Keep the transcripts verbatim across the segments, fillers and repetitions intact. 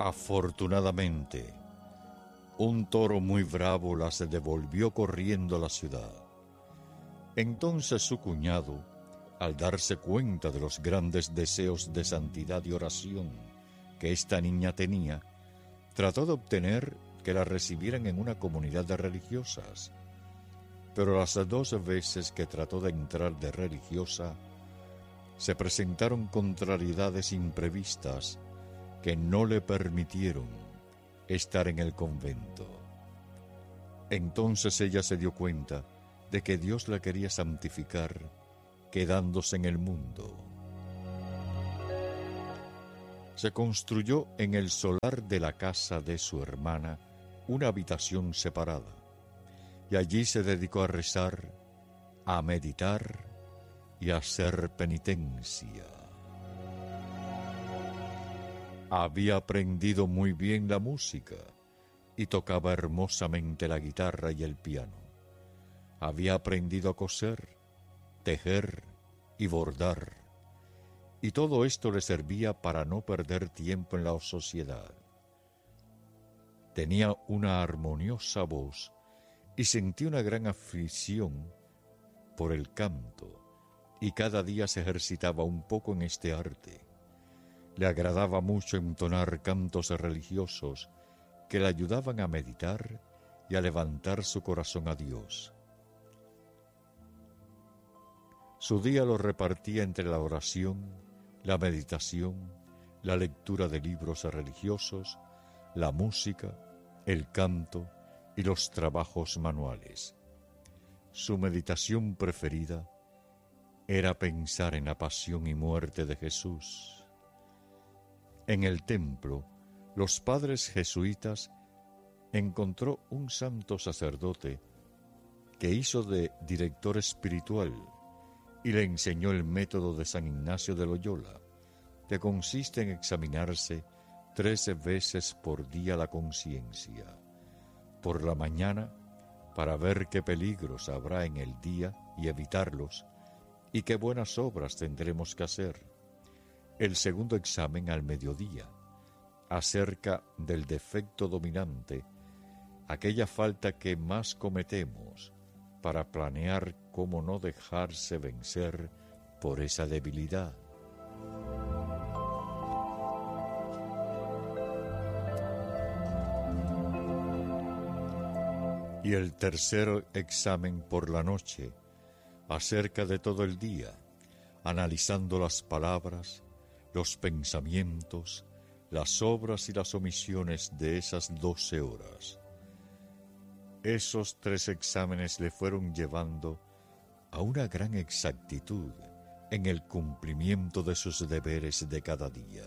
Afortunadamente, un toro muy bravo las devolvió corriendo a la ciudad. Entonces su cuñado, al darse cuenta de los grandes deseos de santidad y oración que esta niña tenía, trató de obtener que la recibieran en una comunidad de religiosas. Pero las dos veces que trató de entrar de religiosa, se presentaron contrariedades imprevistas que no le permitieron estar en el convento. Entonces ella se dio cuenta de que Dios la quería santificar, quedándose en el mundo. Se construyó en el solar de la casa de su hermana una habitación separada, y allí se dedicó a rezar, a meditar y a hacer penitencia. Había aprendido muy bien la música y tocaba hermosamente la guitarra y el piano. Había aprendido a coser, tejer y bordar, y todo esto le servía para no perder tiempo en la sociedad. Tenía una armoniosa voz y sentía una gran afición por el canto, y cada día se ejercitaba un poco en este arte. Le agradaba mucho entonar cantos religiosos que le ayudaban a meditar y a levantar su corazón a Dios. Su día lo repartía entre la oración, la meditación, la lectura de libros religiosos, la música, el canto y los trabajos manuales. Su meditación preferida era pensar en la pasión y muerte de Jesús. En el templo, los padres jesuitas encontró un santo sacerdote que hizo de director espiritual y le enseñó el método de San Ignacio de Loyola, que consiste en examinarse trece veces por día la conciencia. Por la mañana, para ver qué peligros habrá en el día y evitarlos, y qué buenas obras tendremos que hacer. El segundo examen al mediodía, acerca del defecto dominante, aquella falta que más cometemos, para planear cómo no dejarse vencer por esa debilidad. Y el tercer examen por la noche, acerca de todo el día, analizando las palabras, los pensamientos, las obras y las omisiones de esas doce horas. Esos tres exámenes le fueron llevando a una gran exactitud en el cumplimiento de sus deberes de cada día.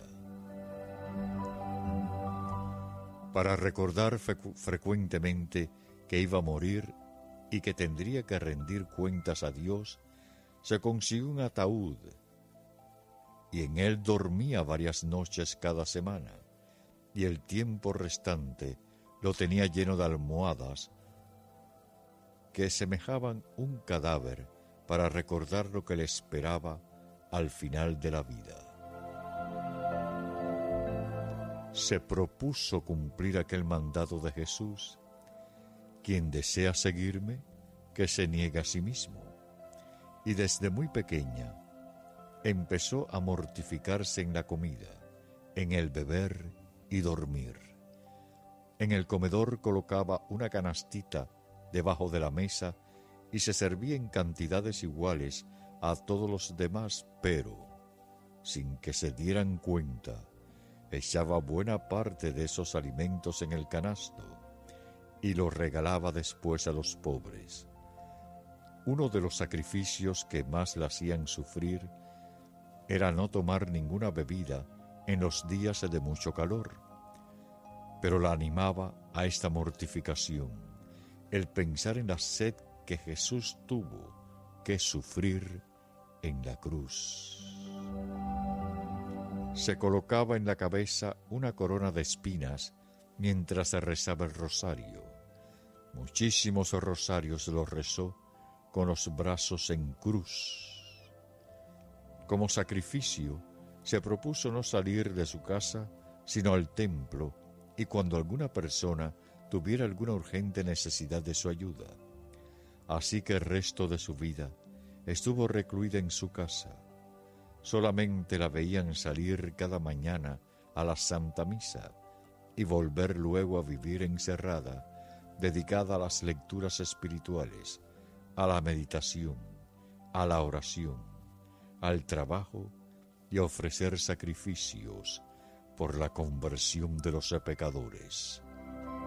Para recordar frecu- frecuentemente que iba a morir y que tendría que rendir cuentas a Dios, se consiguió un ataúd y en él dormía varias noches cada semana, y el tiempo restante lo tenía lleno de almohadas que semejaban un cadáver para recordar lo que le esperaba al final de la vida. Se propuso cumplir aquel mandato de Jesús: quien desea seguirme, que se niegue a sí mismo. Y desde muy pequeña empezó a mortificarse en la comida, en el beber y dormir. En el comedor colocaba una canastita debajo de la mesa y se servía en cantidades iguales a todos los demás, pero, sin que se dieran cuenta, echaba buena parte de esos alimentos en el canasto y los regalaba después a los pobres. Uno de los sacrificios que más la hacían sufrir era no tomar ninguna bebida en los días de mucho calor, pero la animaba a esta mortificación, el pensar en la sed que Jesús tuvo que sufrir en la cruz. Se colocaba en la cabeza una corona de espinas mientras se rezaba el rosario. Muchísimos rosarios los rezó con los brazos en cruz. Como sacrificio, se propuso no salir de su casa sino al templo y cuando alguna persona tuviera alguna urgente necesidad de su ayuda. Así que el resto de su vida estuvo recluida en su casa. Solamente la veían salir cada mañana a la Santa Misa y volver luego a vivir encerrada, dedicada a las lecturas espirituales, a la meditación, a la oración, al trabajo y a ofrecer sacrificios por la conversión de los pecadores.